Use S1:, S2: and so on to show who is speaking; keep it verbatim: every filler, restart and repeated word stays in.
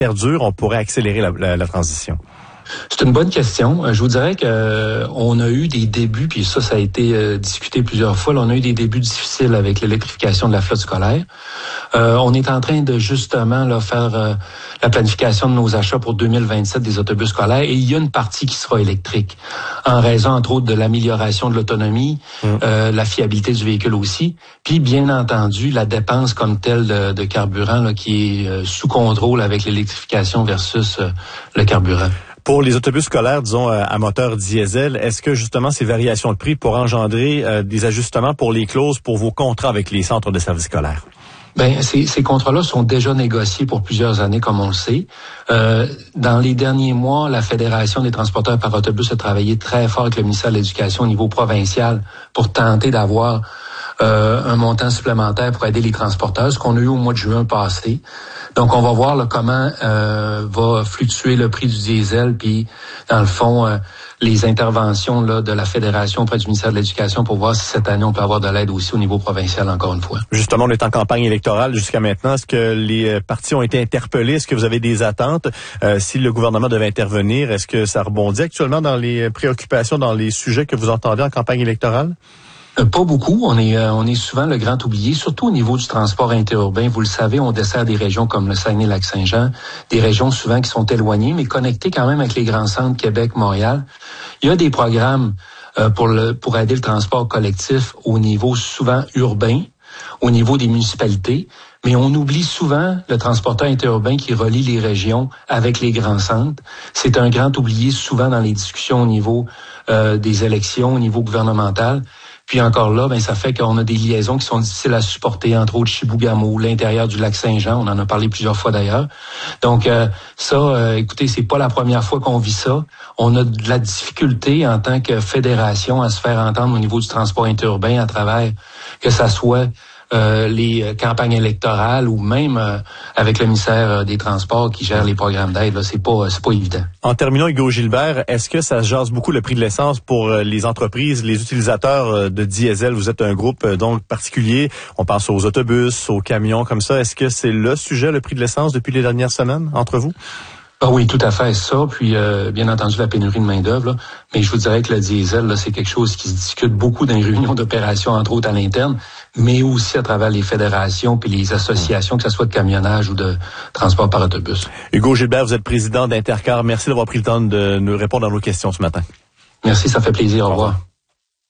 S1: perdure, on pourrait accélérer la, la, la transition?
S2: C'est une bonne question. Je vous dirais que euh, on a eu des débuts, puis ça, ça a été euh, discuté plusieurs fois. Là, on a eu des débuts difficiles avec l'électrification de la flotte scolaire. Euh, on est en train de justement là, faire euh, la planification de nos achats pour deux mille vingt-sept des autobus scolaires, et il y a une partie qui sera électrique, en raison entre autres de l'amélioration de l'autonomie, mmh. euh, la fiabilité du véhicule aussi, puis bien entendu la dépense comme telle de, de carburant là, qui est euh, sous contrôle avec l'électrification versus euh, le carburant.
S1: Pour les autobus scolaires, disons, à moteur diesel, est-ce que justement ces variations de prix pourraient engendrer euh, des ajustements pour les clauses pour vos contrats avec les centres de services scolaires?
S2: Ben, ces, ces contrats-là sont déjà négociés pour plusieurs années, comme on le sait. Euh, dans les derniers mois, la Fédération des transporteurs par autobus a travaillé très fort avec le ministère de l'Éducation au niveau provincial pour tenter d'avoir euh, un montant supplémentaire pour aider les transporteurs, ce qu'on a eu au mois de juin passé. Donc, on va voir là, comment euh, va fluctuer le prix du diesel, puis dans le fond, euh, les interventions là, de la Fédération auprès du ministère de l'Éducation pour voir si cette année, on peut avoir de l'aide aussi au niveau provincial, encore une fois.
S1: Justement, on est en campagne électorale jusqu'à maintenant. Est-ce que les partis ont été interpellés? Est-ce que vous avez des attentes? Euh, si le gouvernement devait intervenir, est-ce que ça rebondit actuellement dans les préoccupations, dans les sujets que vous entendez en campagne électorale?
S2: Euh, pas beaucoup. On est euh, on est souvent le grand oublié, surtout au niveau du transport interurbain. Vous le savez, on dessert des régions comme le Saguenay-Lac-Saint-Jean, des régions souvent qui sont éloignées, mais connectées quand même avec les grands centres Québec, Montréal. Il y a des programmes euh, pour le pour aider le transport collectif au niveau souvent urbain, au niveau des municipalités, mais on oublie souvent le transporteur interurbain qui relie les régions avec les grands centres. C'est un grand oublié souvent dans les discussions au niveau euh, des élections, au niveau gouvernemental. Puis encore là, ben ça fait qu'on a des liaisons qui sont difficiles à supporter, entre autres Chibougamau, l'intérieur du lac Saint-Jean, on en a parlé plusieurs fois d'ailleurs. Donc euh, ça, euh, écoutez, c'est pas la première fois qu'on vit ça. On a de la difficulté en tant que fédération à se faire entendre au niveau du transport interurbain à travers que ça soit Euh, les campagnes électorales ou même euh, avec le ministère des Transports qui gère les programmes d'aide. Là, c'est pas c'est pas évident.
S1: En terminant, Hugo Gilbert, est-ce que ça jase beaucoup le prix de l'essence pour les entreprises, les utilisateurs de diesel? Vous êtes un groupe donc particulier. On pense aux autobus, aux camions comme ça. Est-ce que c'est le sujet, le prix de l'essence depuis les dernières semaines entre vous?
S2: Ah oui, tout à fait, ça. Puis, euh, bien entendu, la pénurie de main-d'œuvre. Mais je vous dirais que le diesel, là, c'est quelque chose qui se discute beaucoup dans les réunions d'opération, entre autres à l'interne, mais aussi à travers les fédérations puis les associations, que ce soit de camionnage ou de transport par autobus.
S1: Hugo Gilbert, vous êtes président d'Intercar. Merci d'avoir pris le temps de nous répondre à nos questions ce matin.
S2: Merci, ça fait plaisir. Au revoir.